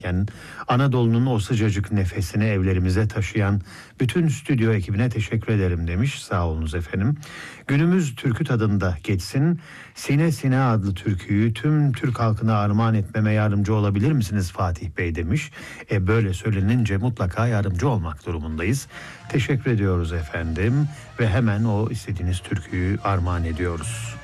Anadolu'nun o sıcacık nefesini evlerimize taşıyan bütün stüdyo ekibine teşekkür ederim demiş. Sağ olunuz efendim. Günümüz türkü tadında geçsin. Sine Sine adlı türküyü tüm Türk halkına armağan etmeme yardımcı olabilir misiniz Fatih Bey demiş. Böyle söylenince mutlaka yardımcı olmak durumundayız. Teşekkür ediyoruz efendim ve hemen o istediğiniz türküyü armağan ediyoruz.